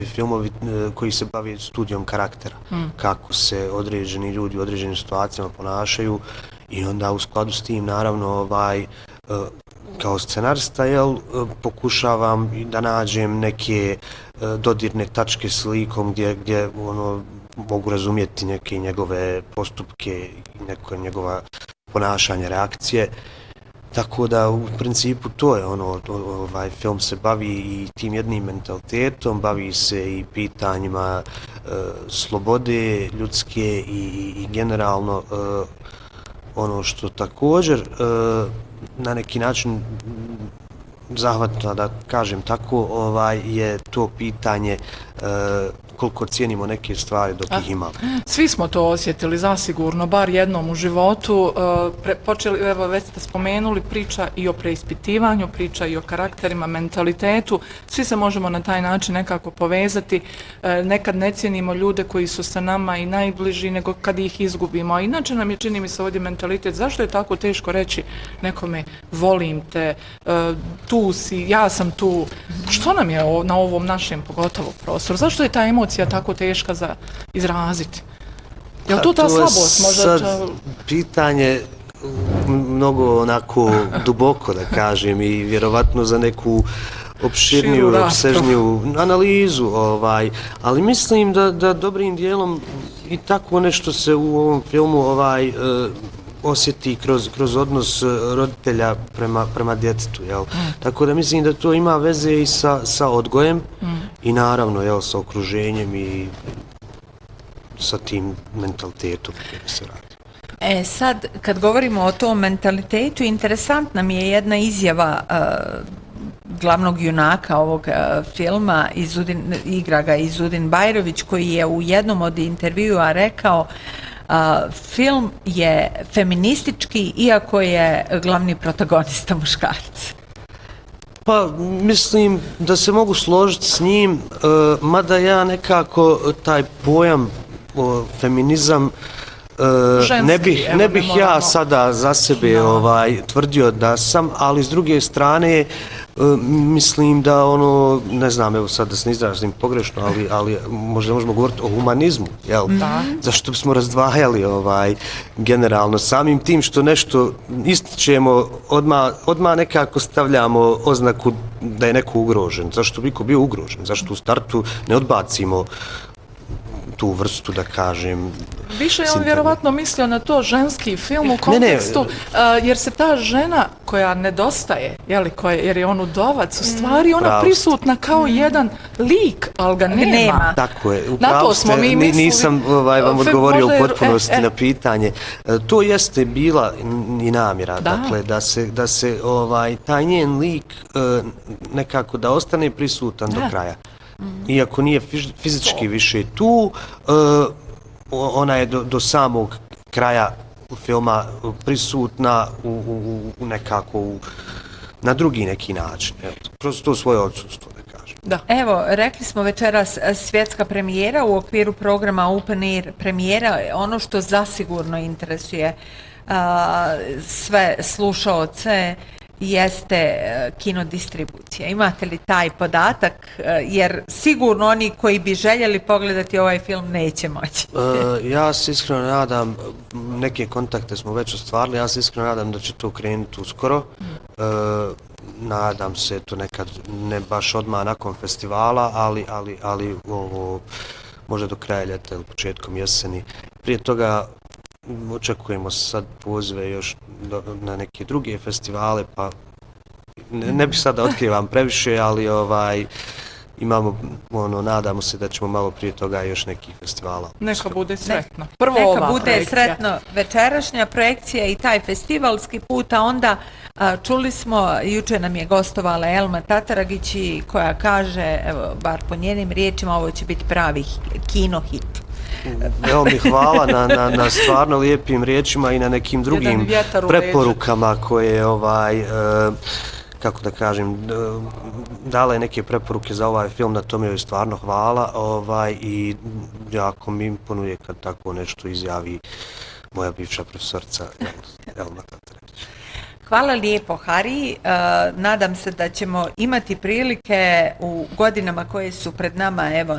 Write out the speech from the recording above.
filmovi koji se bave studijom karaktera, kako se određeni ljudi u određenim situacijama ponašaju i onda u skladu s tim naravno kao scenarista pokušavam da nađem neke dodirne tačke s likom gdje mogu razumjeti neke njegove postupke i neke njegova ponašanje, reakcije. Tako da u principu to je film se bavi i tim jednim mentalitetom, bavi se i pitanjima slobode ljudske i generalno ono što također na neki način zahvatno, da kažem tako, je to pitanje koliko cijenimo neke stvari dok ih imamo. Svi smo to osjetili, zasigurno, bar jednom u životu. Počeli, evo već ste spomenuli, priča i o preispitivanju, priča i o karakterima, mentalitetu. Svi se možemo na taj način nekako povezati. Nekad ne cijenimo ljude koji su sa nama i najbliži nego kad ih izgubimo. A inače nam je, čini mi se, ovdje mentalitet. Zašto je tako teško reći nekome volim te, tu si, ja sam tu. Što nam je na ovom našem pogotovo prostoru? Zašto je ta emocija tako teška za izraziti? Je li to ta slabost? Sad pitanje mnogo onako duboko, da kažem, i vjerovatno za neku opširniju, opsežniju analizu, ali mislim da dobrim dijelom i tako nešto se u ovom filmu osjeti kroz odnos roditelja prema djetetu, jel? Tako da mislim da to ima veze i sa odgojem i naravno, jel, sa okruženjem i sa tim mentalitetom koji se radi. Sad, kad govorimo o tom mentalitetu, interesantna mi je jedna izjava glavnog junaka ovog filma, igra ga Izudin Bajrović, koji je u jednom od intervjua rekao film je feministički, iako je glavni protagonista muškarac. Pa, mislim da se mogu složiti s njim, mada ja nekako taj pojam feminizam ne bih ja sada za sebe tvrdio da sam, ali s druge strane mislim da ne znam, evo sad da se ne izrazim pogrešno, ali možda možemo govoriti o humanizmu, jel? Zašto bismo razdvajali generalno samim tim što nešto ističemo, odmah nekako stavljamo oznaku da je neko ugrožen. Zašto bi neko bio ugrožen? Zašto u startu ne odbacimo tu vrstu, da kažem... Više je on vjerovatno mislio na to ženski film u kontekstu, jer se ta žena koja nedostaje, jer je on udovac, u stvari ona prisutna kao jedan lik, ali ga nema. Tako je, upravo ste, nisam vam odgovorio u potpunosti na pitanje. To jeste bila i namjera, dakle, da se taj njen lik nekako da ostane prisutan do kraja. Iako nije fizički više tu, ona je do samog kraja filma prisutna nekako na drugi neki način. Kroz to svoje odsustvo, da kažem. Evo, rekli smo večeras svjetska premijera u okviru programa Open Air premijera. Ono što zasigurno interesuje sve slušaoce jeste kinodistribucija. Imate li taj podatak? Jer sigurno oni koji bi željeli pogledati ovaj film neće moći. Ja se iskreno nadam, neke kontakte smo već ostvarili, ja se iskreno nadam da će to krenuti uskoro. Nadam se to nekad, ne baš odmah nakon festivala, ali možda do kraja ljeta ili početkom jeseni. Prije toga očekujemo sad pozive još na neke druge festivale, pa ne bih sad da otkrivam previše, ali imamo, nadamo se da ćemo malo prije toga još nekih festivala. Neka bude sretno. Neka bude sretno večerašnja projekcija i taj festivalski put, a onda čuli smo, juče nam je gostovala Elma Tataragić koja kaže, evo, bar po njenim riječima, ovo će biti pravi kino hit. Evo mi hvala na stvarno lijepim riječima i na nekim drugim preporukama koje kako da kažem, dala je neke preporuke za ovaj film, na tome joj stvarno hvala i jako mi imponuje kad tako nešto izjavi moja bivša profesorica Elma Tataragić. Hvala lijepo, Hari. Nadam se da ćemo imati prilike u godinama koje su pred nama, evo,